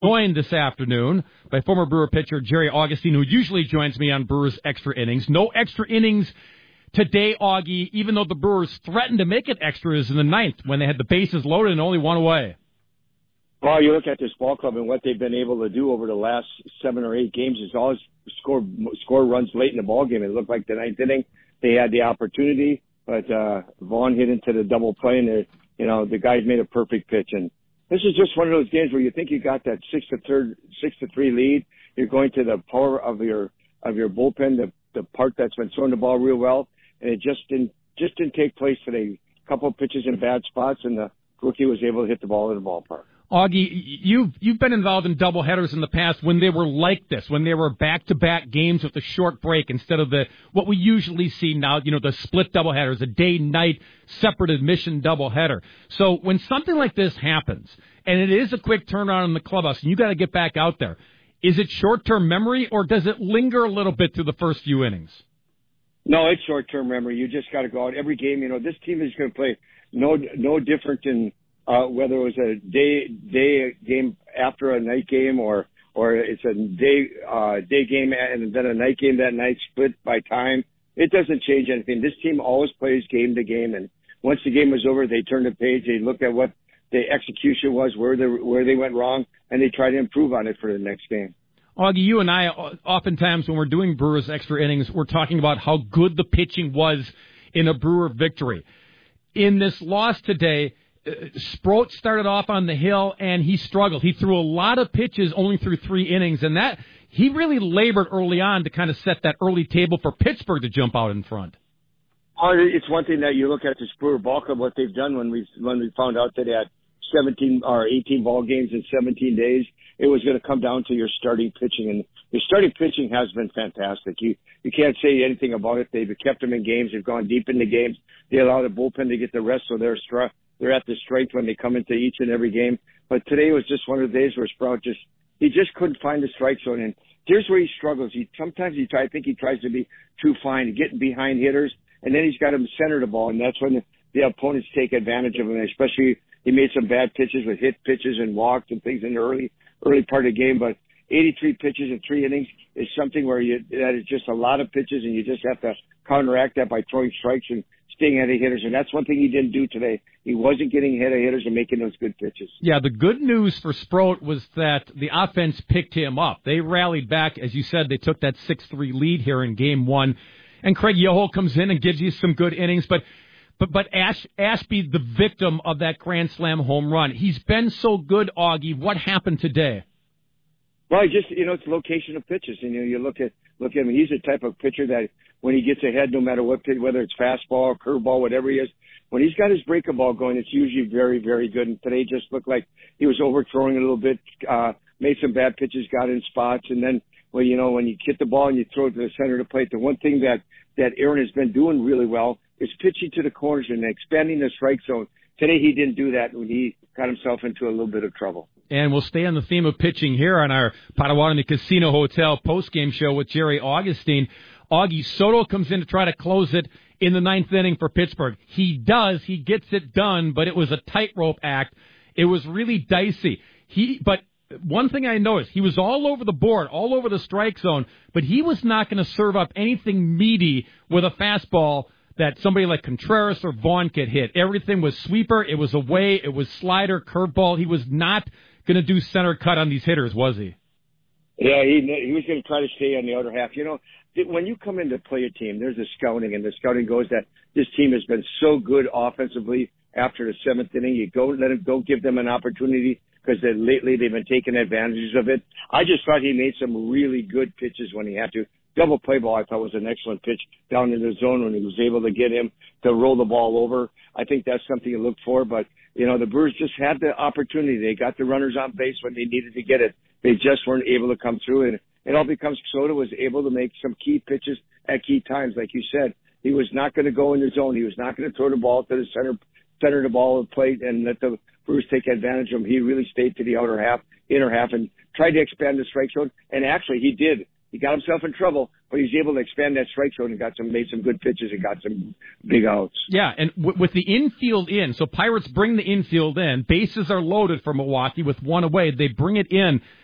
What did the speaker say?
Joined this afternoon by former Brewer pitcher Jerry Augustine, who usually joins me on Brewers Extra Innings. No extra innings today, Augie, even though the Brewers threatened to make it extras in the ninth when they had the bases loaded and only one away. Well, you look at this ball club and what they've been able to do over the last 7 or 8 games is always score runs late in the ball game. It looked like the ninth inning they had the opportunity, but Vaughn hit into the double play, and the guys made a perfect pitch. And this is just one of those games where you think you got that 6-3 lead. You're going to the power of your bullpen, the part that's been throwing the ball real well, and it just didn't take place today. A couple of pitches in bad spots, and the rookie was able to hit the ball in the ballpark. Augie, you've been involved in doubleheaders in the past when they were like this, when they were back-to-back games with a short break instead of what we usually see now, the split doubleheaders, a day-night separate admission doubleheader. So when something like this happens, and it is a quick turnaround in the clubhouse, and you got to get back out there, is it short-term memory, or does it linger a little bit through the first few innings? No, it's short-term memory. You just got to go out every game. This team is going to play no different than whether it was a day game after a night game or it's a day game and then a night game that night split by time. It doesn't change anything. This team always plays game to game, and once the game was over, they turned the page. They looked at what the execution was, where they went wrong, and they try to improve on it for the next game. Augie, you and I, oftentimes when we're doing Brewers Extra Innings, we're talking about how good the pitching was in a Brewer victory. In this loss today, Sproat started off on the hill, and he struggled. He threw a lot of pitches only through 3 innings, and that he really labored early on to kind of set that early table for Pittsburgh to jump out in front. It's one thing that you look at the Brewer ball club, what they've done when we found out that they had 17 or 18 ball games in 17 days. It was going to come down to your starting pitching, and your starting pitching has been fantastic. You can't say anything about it. They've kept them in games. They've gone deep into games. They allow the bullpen to get the rest, so they're at the strength when they come into each and every game. But today was just one of the days where Sprout he just couldn't find the strike zone. And here's where he struggles. I think he tries to be too fine, getting behind hitters, and then he's got him center the ball, and that's when the opponents take advantage of him. Especially he made some bad pitches with hit pitches and walked and things in the early part of the game. But 83 pitches in 3 innings is something where that is just a lot of pitches, and you just have to counteract that by throwing strikes and staying ahead of hitters, and that's one thing he didn't do today. He wasn't getting ahead of hitters and making those good pitches. Yeah, the good news for Sproat was that the offense picked him up. They rallied back. As you said, they took that 6-3 lead here in Game 1, and Craig Yoho comes in and gives you some good innings, but Ashby, the victim of that Grand Slam home run. He's been so good, Augie. What happened today? Well, it's location of pitches. And you look at him. He's the type of pitcher that when he gets ahead, no matter what pitch, whether it's fastball, curveball, whatever he is, when he's got his breaking ball going, it's usually very, very good. And today just looked like he was overthrowing a little bit, made some bad pitches, got in spots, and then when you hit the ball and you throw it to the center of the plate, the one thing that Aaron has been doing really well is pitching to the corners and expanding the strike zone. Today he didn't do that when he got himself into a little bit of trouble. And we'll stay on the theme of pitching here on our Potawatomi Casino Hotel postgame show with Jerry Augustine. Augie, Soto comes in to try to close it in the 9th inning for Pittsburgh. He does. He gets it done, but it was a tightrope act. It was really dicey. But one thing I noticed, he was all over the board, all over the strike zone, but he was not going to serve up anything meaty with a fastball that somebody like Contreras or Vaughn could hit. Everything was sweeper. It was away. It was slider, curveball. He was not going to do center cut on these hitters, was he? Yeah, he was going to try to stay on the outer half. When you come in to play a team, there's a scouting, and the scouting goes that this team has been so good offensively after the 7th inning. You go give them an opportunity because lately they've been taking advantages of it. I just thought he made some really good pitches when he had to. Double play ball I thought was an excellent pitch down in the zone when he was able to get him to roll the ball over. I think that's something you look for, but the Brewers just had the opportunity. They got the runners on base when they needed to get it. They just weren't able to come through, and it all becomes Soto was able to make some key pitches at key times. Like you said, he was not going to go in the zone. He was not going to throw the ball to the center of the ball of the plate and let the Brewers take advantage of him. He really stayed to the inner half, and tried to expand the strike zone. And actually, he did. He got himself in trouble, but he's able to expand that strike zone and made some good pitches and got some big outs. Yeah, and with the infield in, so Pirates bring the infield in. Bases are loaded for Milwaukee with one away. They bring it in.